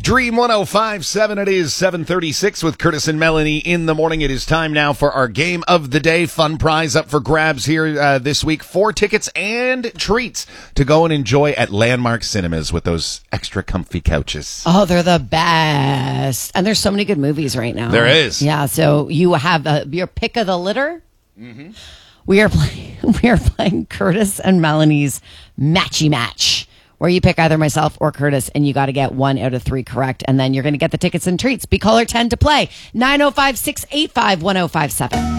Dream 105.7. It is 7:36 with Curtis and Melanie in the morning. It is time now for our game of the day. Fun prize up for grabs here this week. 4 tickets and treats to go and enjoy at Landmark Cinemas with those extra comfy couches. Oh, they're the best. And there's so many good movies right now. There is. Yeah, so you have your pick of the litter. Mm-hmm. We are playing Curtis and Melanie's Matchy Match, where you pick either myself or Curtis, and you got to get 1 out of 3 correct, and then you're going to get the tickets and treats. Be caller 10 to play. 905-685-1057.